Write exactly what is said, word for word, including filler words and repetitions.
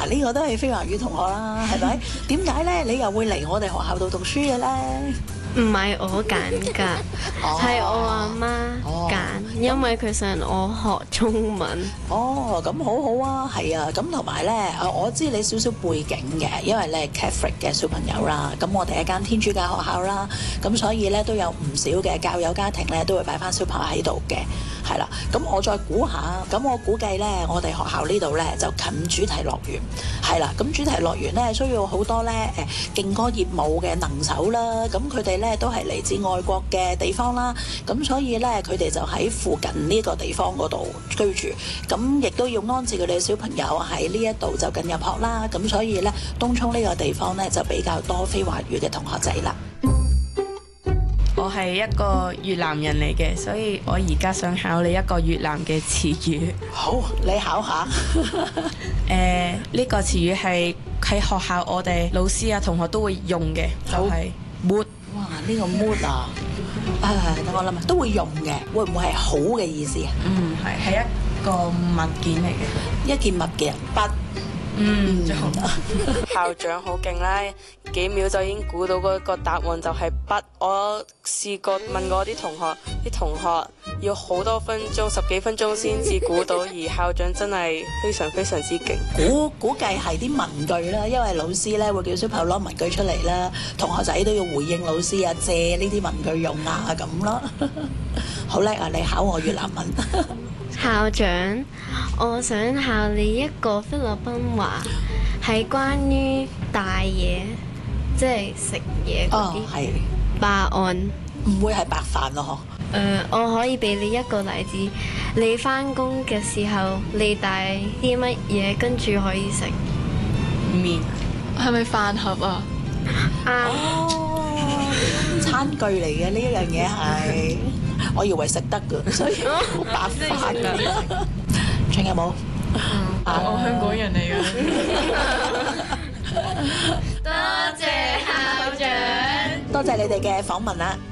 嗱，呢個都係非華語同學啦，係咪？點解咧？你又會嚟我哋學校度讀書嘅咧？ 唔係我揀㗎，係我阿媽揀，因為佢想我學中文。 哦，咁好好啊，係啊，咁同埋咧，啊我知你少少背景嘅，因為你係 Catholic 嘅小朋友啦，咁我哋一間天主教學校啦，咁所以咧都有唔少嘅教友家庭咧都會擺翻小朋友喺度嘅，係啦。咁我再估下，咁我估計咧，我哋學校呢度咧就近主題樂園，係啦。咁主題樂園咧需要好多咧誒勁歌熱舞嘅能手啦，咁佢哋咧都係嚟自外國嘅地方啦，咁所以咧佢哋就喺附近呢個地方嗰度居住，咁亦都要安置佢哋嘅小朋友喺呢一度就近入學啦，咁所以咧東涌呢個地方咧就比較多非華語嘅同學仔啦。 我係一個越南人嚟嘅，所以我而家想考你一個越南嘅詞語。 好，你考下。 誒、呃，呢、這個詞語係喺學校我哋老師啊同學都會用嘅，就係、是、mood。 哇！呢、這個 mood 啊，誒，等我諗下，都會用嘅，會唔會係好嘅意思啊？ 嗯，係係一個物件嚟嘅， 一件物件，筆。 嗯，校長好勁啦，幾秒就已經估到嗰個答案就係筆。我試過問過啲同學，啲同學要好多分鐘，十幾分鐘先至估到，而校長真係非常非常之勁。 估估計係啲文句啦，因為老師咧會叫小朋友攞文句出嚟啦，同學仔都要回應老師啊，借呢啲文句用啊咁咯。好叻啊！你考我越南文。 校長，我想考你一個菲律賓話，係關於帶嘢，即係食嘢嗰啲。 哦，係。 答案唔會係白飯咯嗬？誒，我可以俾你一個例子，你返工嘅時候，你帶啲乜嘢跟住可以食麵？ 係咪飯盒啊？ 啱。 哦，餐具嚟嘅呢一樣嘢係。我以為食得㗎，所以好白飯㗎。仲有冇？ 我香港人嚟㗎。 多謝校長。 多謝你哋嘅訪問啦。